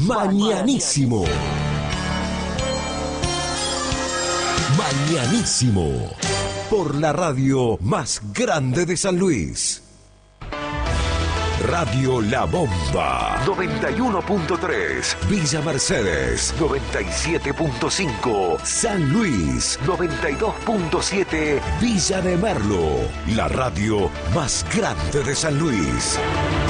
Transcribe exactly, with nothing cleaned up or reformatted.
Mañanísimo. Mañanísimo. Por la radio más grande de San Luis. Radio La Bomba noventa y uno punto tres, Villa Mercedes noventa y siete punto cinco, San Luis noventa y dos punto siete, Villa de Merlo, la radio más grande de San Luis.